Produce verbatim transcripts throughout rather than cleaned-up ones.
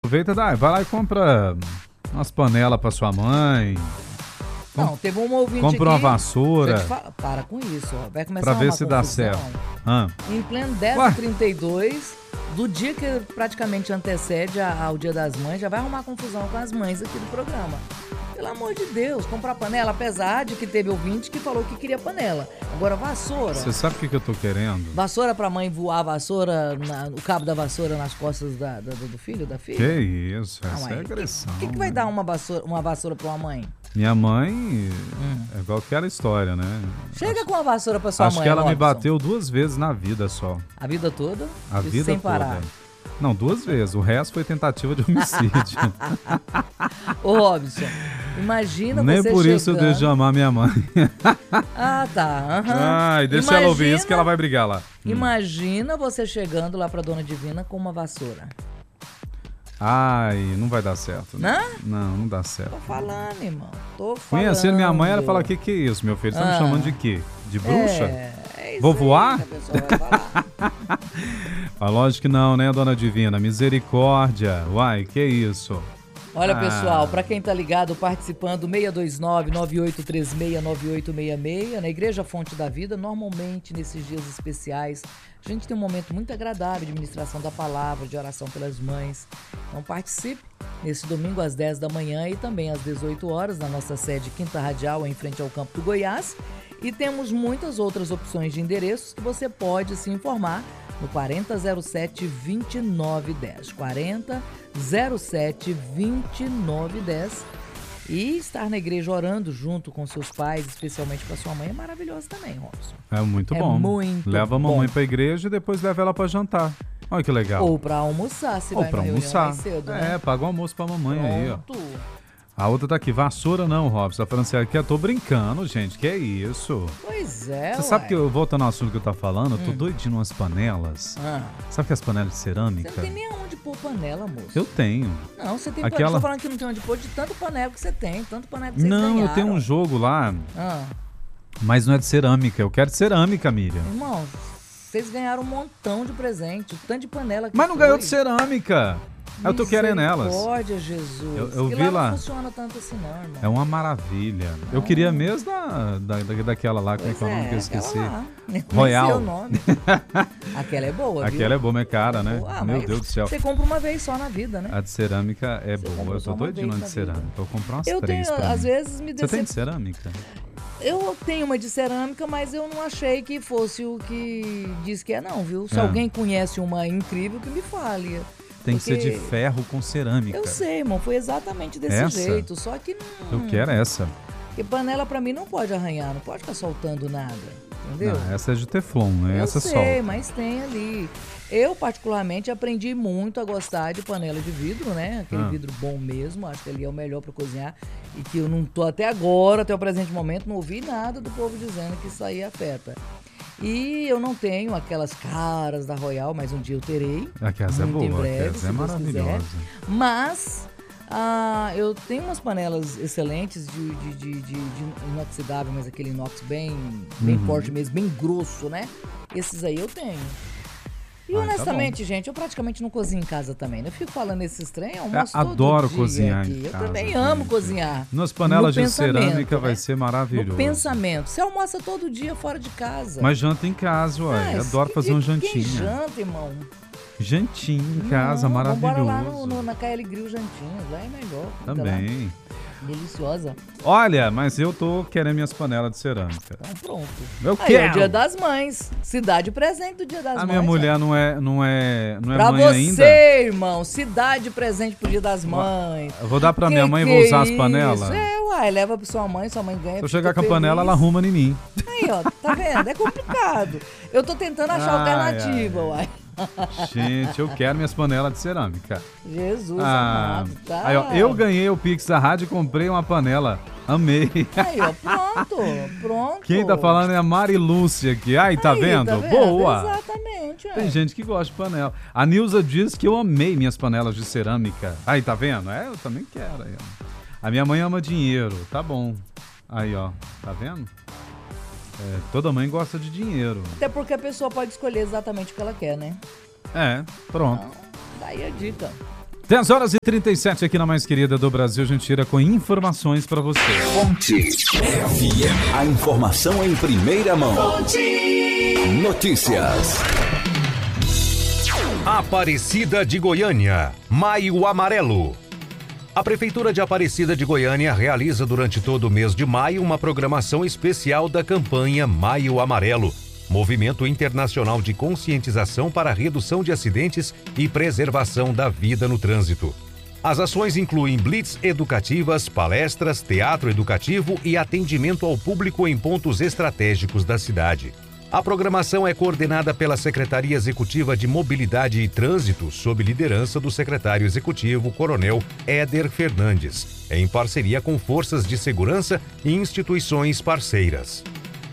Aproveita, dá, vai lá e compra umas panelas pra sua mãe. Não, teve um ouvinte Compra uma aqui, vassoura. fala, para com isso, ó. Vai começar Pra ver uma se dá confusão. certo. Ah. Em pleno dez e trinta e dois, do dia que praticamente antecede ao Dia das Mães, já vai arrumar confusão com as mães aqui do programa. Pelo amor de Deus, comprar panela, apesar de que teve ouvinte que falou que queria panela. Agora, vassoura. Você sabe o que, que eu tô querendo? Vassoura pra mãe voar, vassoura, na, o cabo da vassoura nas costas da, da, do filho, da filha? Que isso, Não, essa aí, é agressão. O que, que, que vai dar uma vassoura, uma vassoura pra uma mãe? Minha mãe, hum. é igual aquela história, né? Chega acho, com uma vassoura pra sua acho mãe, Acho que ela Robson. me bateu duas vezes na vida só. A vida toda? A Isso vida sem toda. parar. Não, duas vezes. O resto foi tentativa de homicídio. Ô, Robson, imagina Nem você por chegando... isso eu deixo de amar minha mãe. Ah, tá. Uhum. Ai, deixa imagina, ela ouvir isso que ela vai brigar lá. Imagina hum. você chegando lá pra Dona Divina com uma vassoura. Ai, não vai dar certo. Né? Não, não, não dá certo. Tô falando, irmão. Tô falando. Conhecendo minha mãe, ela fala, o que que é isso, meu filho? Você tá ah. me chamando de quê? De bruxa? É, é isso. Vou aí voar? que a pessoa vai falar. Ah, lógico que não, né, Dona Divina? Misericórdia. Uai, que isso? Olha, ah. pessoal, para quem tá ligado, participando, seis dois nove, nove oito três seis, nove oito seis seis, na Igreja Fonte da Vida, normalmente nesses dias especiais, a gente tem um momento muito agradável de ministração da palavra, de oração pelas mães. Então participe nesse domingo às dez da manhã e também às dezoito horas na nossa sede Quinta Radial, em frente ao Campo do Goiás. E temos muitas outras opções de endereços que você pode se informar no quarenta zero sete, vinte e nove dez. quarenta zero sete, vinte e nove dez. E estar na igreja orando junto com seus pais, especialmente com a sua mãe, é maravilhoso também, Robson. É muito é bom. Muito leva a bom. mamãe pra igreja e depois leva ela pra jantar. Olha que legal. Ou pra almoçar, se Ou vai pra na almoçar. mais cedo, né? É, paga o almoço pra mamãe. Pronto. Aí, ó. A outra tá aqui, vassoura não, Robson. Tá falando assim, aqui eu tô brincando, gente. Que é isso? Pois é, Você ué. sabe que, eu, voltando ao assunto que eu tô falando, eu tô Hum. doidinho umas panelas. Ah. Sabe que as panelas de cerâmica? Você não tem nem onde pôr panela, moço. Eu tenho. Não, você tem Aquela... panela. Tô falando que não tem onde pôr de tanto panela que você tem, tanto panela que vocês Não, ganharam. eu tenho um jogo lá, Ah. mas não é de cerâmica. Eu quero de cerâmica, Miriam. Irmão, vocês ganharam um montão de presente, o tanto de panela que Mas não foi. ganhou de cerâmica. Eu tô querendo elas. Misericórdia, Jesus. Eu, eu e vi lá lá. não funciona tanto assim não, irmão. É uma maravilha. Ah. Eu queria mesmo da, da, daquela lá, como é que é o nome que eu esqueci? Lá. Royal. O nome. Aquela é boa, viu? Aquela é boa, mas é cara, né? Ah, Meu Deus do céu. Você compra uma vez só na vida, né? A de cerâmica é Você boa. Eu tô doidinho de cerâmica. Vou comprar umas eu três tenho, pra às mim. vezes me Você tem decep... de cerâmica? Eu tenho uma de cerâmica, mas eu não achei que fosse o que diz que é não, viu? Se É. alguém conhece uma incrível, que me fale. Tem Porque que ser de ferro com cerâmica. eu sei, irmão, foi exatamente desse Essa? jeito, só que não... Eu quero essa. Porque panela pra mim não pode arranhar, não pode ficar soltando nada, entendeu? Não, essa é de teflon, né? Eu Essa sei, solta. mas tem ali. Eu, particularmente, aprendi muito a gostar de panela de vidro, né? Aquele Ah. vidro bom mesmo, acho que ali é o melhor pra cozinhar. E que eu não tô até agora, até o presente momento, não ouvi nada do povo dizendo que isso aí afeta. E eu não tenho aquelas caras da Royal, mas um dia eu terei. A casa é muito em boa, breve, a casa se é Deus maravilhosa. quiser. Mas ah, eu tenho umas panelas excelentes de, de, de, de, de inoxidável, mas aquele inox bem, bem Uhum. forte mesmo, bem grosso, né? Esses aí eu tenho. E Ai, tá honestamente, gente, eu praticamente não cozinho em casa também. Eu fico falando esses trem, eu almoço Eu todo adoro dia cozinhar aqui. em Eu casa, também amo gente. cozinhar. Nas panelas No de cerâmica pensamento, vai né? ser maravilhoso. No pensamento. Você almoça todo dia fora de casa. Mas janta em casa, ué. Ah, Adoro que fazer dia uma que jantinha. Quem janta, irmão? Jantinha em casa, Não, maravilhoso. Vambora lá no, no, na K L Grill Jantinhas, lá é melhor. Fica Também. lá. Deliciosa. Olha, mas eu tô querendo minhas panelas de cerâmica. Então pronto. Eu Aí quero. é o Dia das Mães. Cidade presente do Dia das A Mães. minha mulher não é, não é, não é Pra mãe você, ainda. irmão, cidade presente pro Dia das Mães. Eu vou dar pra Que minha mãe e que vou usar é as panelas. isso? É, uai, leva pra sua mãe, sua mãe ganha. Se eu fica chegar com a feliz. panela, ela arruma em mim. Aí, ó, tá vendo? É complicado. Eu tô tentando achar Ai, alternativa, ai. uai. Gente, eu quero minhas panelas de cerâmica. Jesus Ah, amado, tá? aí, ó, eu ganhei o Pix da rádio e comprei uma panela. Amei. Aí, ó, pronto, pronto. Quem tá falando é a Mari Lúcia aqui. Ai, tá, Aí, vendo? tá vendo? Boa. Exatamente, ué. Tem gente que gosta de panela. A Nilza diz que eu amei minhas panelas de cerâmica. Aí, tá vendo? É, eu também quero. Aí, ó. A minha mãe ama dinheiro. Tá bom. Aí, ó. Tá vendo? É, toda mãe gosta de dinheiro. Até porque a pessoa pode escolher exatamente o que ela quer, né? É, pronto. Então, daí a dica. dez horas e trinta e sete aqui na mais querida do Brasil. A gente tira com informações para você. Fonte F M. A informação em primeira mão. Fonte Notícias. Aparecida de Goiânia, Maio Amarelo. A Prefeitura de Aparecida de Goiânia realiza durante todo o mês de maio uma programação especial da campanha Maio Amarelo, movimento internacional de conscientização para a redução de acidentes e preservação da vida no trânsito. As ações incluem blitz educativas, palestras, teatro educativo e atendimento ao público em pontos estratégicos da cidade. A programação é coordenada pela Secretaria Executiva de Mobilidade e Trânsito, sob liderança do secretário executivo Coronel Éder Fernandes, em parceria com forças de segurança e instituições parceiras.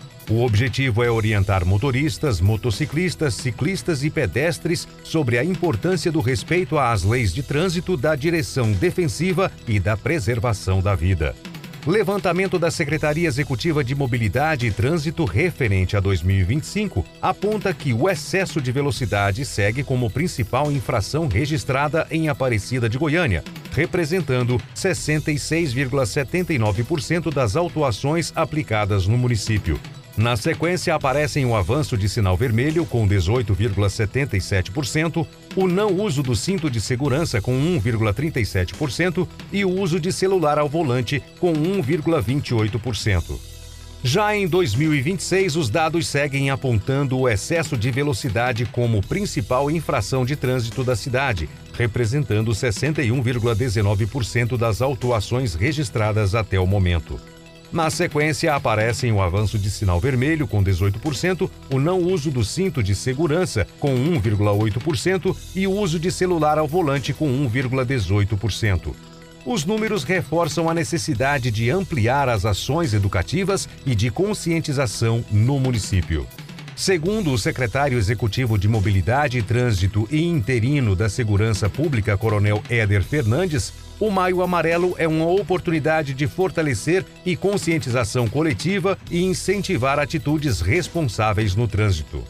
O objetivo é orientar motoristas, motociclistas, ciclistas e pedestres sobre a importância do respeito às leis de trânsito, da direção defensiva e da preservação da vida. Levantamento da Secretaria Executiva de Mobilidade e Trânsito referente a dois mil e vinte e cinco aponta que o excesso de velocidade segue como principal infração registrada em Aparecida de Goiânia, representando sessenta e seis vírgula setenta e nove por cento das autuações aplicadas no município. Na sequência, aparecem o avanço de sinal vermelho, com dezoito vírgula setenta e sete por cento, o não uso do cinto de segurança, com um vírgula trinta e sete por cento, e o uso de celular ao volante, com um vírgula vinte e oito por cento. Já em dois mil e vinte e seis, os dados seguem apontando o excesso de velocidade como principal infração de trânsito da cidade, representando sessenta e um vírgula dezenove por cento das autuações registradas até o momento. Na sequência, aparecem o avanço de sinal vermelho, com dezoito por cento, o não uso do cinto de segurança, com um vírgula oito por cento, e o uso de celular ao volante, com um vírgula dezoito por cento. Os números reforçam a necessidade de ampliar as ações educativas e de conscientização no município. Segundo o secretário executivo de Mobilidade e Trânsito e interino da Segurança Pública, Coronel Éder Fernandes, o Maio Amarelo é uma oportunidade de fortalecer e conscientização coletiva e incentivar atitudes responsáveis no trânsito.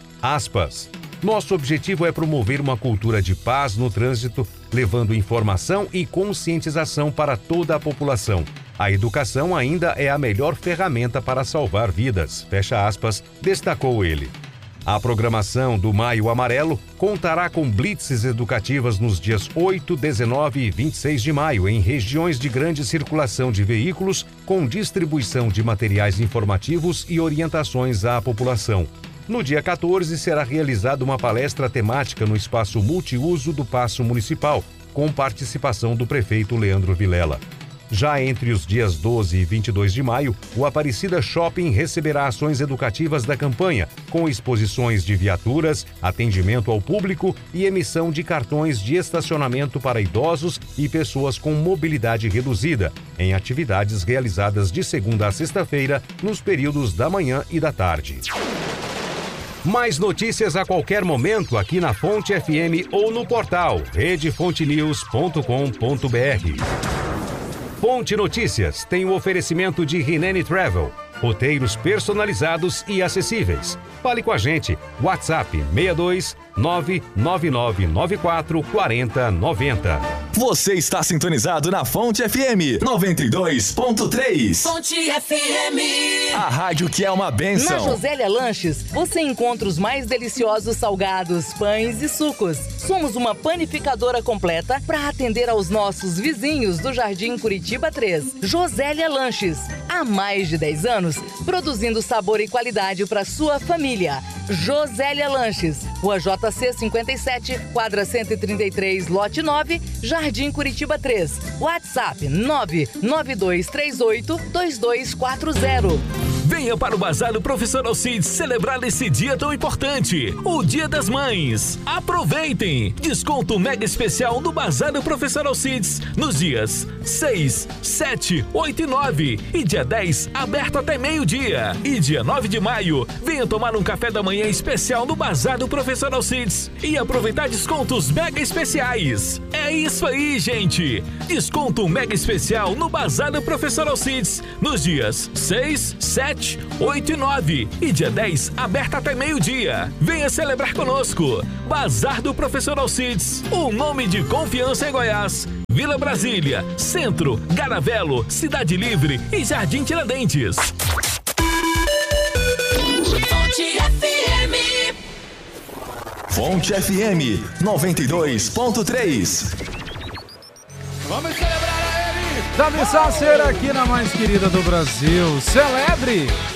Aspas. Nosso objetivo é promover uma cultura de paz no trânsito, levando informação e conscientização para toda a população. A educação ainda é a melhor ferramenta para salvar vidas, fecha aspas, destacou ele. A programação do Maio Amarelo contará com blitzes educativas nos dias oito, dezenove e vinte e seis de maio, em regiões de grande circulação de veículos, com distribuição de materiais informativos e orientações à população. No dia quatorze, será realizada uma palestra temática no espaço multiuso do Paço Municipal, com participação do prefeito Leandro Vilela. Já entre os dias doze e vinte e dois de maio, o Aparecida Shopping receberá ações educativas da campanha, com exposições de viaturas, atendimento ao público e emissão de cartões de estacionamento para idosos e pessoas com mobilidade reduzida, em atividades realizadas de segunda a sexta-feira, nos períodos da manhã e da tarde. Mais notícias a qualquer momento aqui na Fonte F M ou no portal rede fonte news ponto com ponto b r. Fonte Notícias tem o oferecimento de Rinene Travel, roteiros personalizados e acessíveis. Fale com a gente, WhatsApp seis dois nove nove nove nove quatro quatro zero nove zero. Você está sintonizado na Fonte F M noventa e dois ponto três. Fonte F M. A rádio que é uma bênção. Na Josélia Lanches, você encontra os mais deliciosos salgados, pães e sucos. Somos uma panificadora completa para atender aos nossos vizinhos do Jardim Curitiba três. Josélia Lanches, há mais de dez anos, produzindo sabor e qualidade para sua família. Josélia Lanches, Rua J C cinquenta e sete, quadra cento e trinta e três, lote nove, Jardim Curitiba três. WhatsApp nove nove dois três oito dois dois quatro zero. Venha para o Bazar do Professor Alcides celebrar esse dia tão importante, o Dia das Mães. Aproveitem! Desconto mega especial no Bazar do Professor Alcides nos dias seis, sete, oito e nove. E dia dez, aberto até meio-dia. E dia nove de maio, venha tomar um café da manhã especial no Bazar do Professor Alcides e aproveitar descontos mega especiais. É isso aí, gente! Desconto mega especial no Bazar do Professor Alcides nos dias seis, sete sete, oito e nove. E dia dez, aberta até meio-dia. Venha celebrar conosco. Bazar do Professor Alcides, o nome de confiança em Goiás. Vila Brasília, Centro, Garavelo, Cidade Livre e Jardim Tiradentes. Fonte F M. Fonte F M noventa e dois ponto três. Vamos celebrar a ele! Davi Sácer aqui na mais querida do Brasil. Celebre!